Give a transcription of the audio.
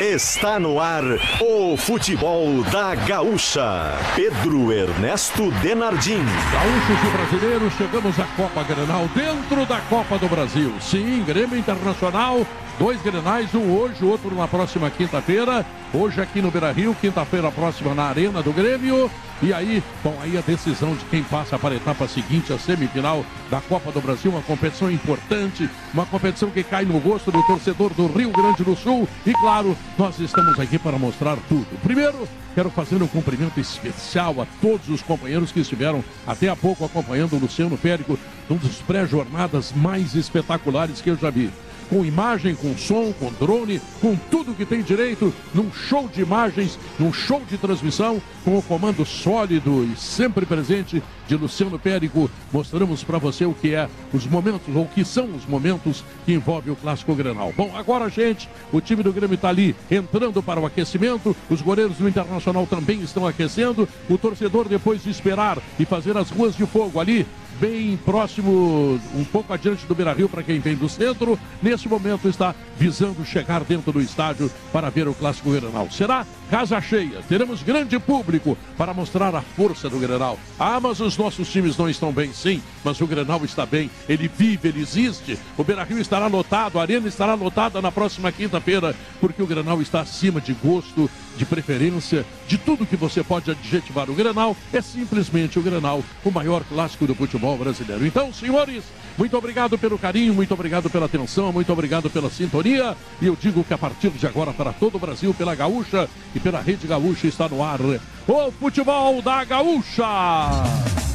Está no ar o futebol da Gaúcha. Pedro Ernesto Denardim. Gaúchos e brasileiros, chegamos à Copa Grenal dentro da Copa do Brasil. Sim, Grêmio Internacional, 2 Grenais, um hoje, outro na próxima quinta-feira. Hoje aqui no Beira-Rio, quinta-feira próxima na Arena do Grêmio. E aí, bom, aí a decisão de quem passa para a etapa seguinte, a semifinal da Copa do Brasil, uma competição importante, uma competição que cai no gosto do torcedor do Rio Grande do Sul. E claro, nós estamos aqui para mostrar tudo. Primeiro, quero fazer um cumprimento especial a todos os companheiros que estiveram até há pouco acompanhando o Luciano Périco, um dos pré-jornadas mais espetaculares que eu já vi. Com imagem, com som, com drone, com tudo que tem direito, num show de imagens, num show de transmissão, com o comando sólido e sempre presente de Luciano Périco. Mostramos para você o que é os momentos, ou o que são os momentos que envolvem o Clássico Grenal. Bom, agora, gente, o time do Grêmio está ali entrando para o aquecimento, os goleiros do Internacional também estão aquecendo, o torcedor, depois de esperar e fazer as ruas de fogo ali, bem próximo, um pouco adiante do Beira-Rio, para quem vem do centro, nesse momento está visando chegar dentro do estádio para ver o Clássico Grenal. Será casa cheia, teremos grande público para mostrar a força do Grenal. Ah, mas os nossos times não estão bem, sim, mas o Grenal está bem, ele vive, ele existe. O Beira-Rio estará lotado, a Arena estará lotada na próxima quinta-feira, porque o Grenal está acima de gosto, de preferência, de tudo que você pode adjetivar. O Grenal é simplesmente o Grenal, o maior clássico do futebol brasileiro. Então, senhores, muito obrigado pelo carinho, muito obrigado pela atenção, muito obrigado pela sintonia. E eu digo que a partir de agora, para todo o Brasil, pela Gaúcha e pela Rede Gaúcha, está no ar o futebol da Gaúcha.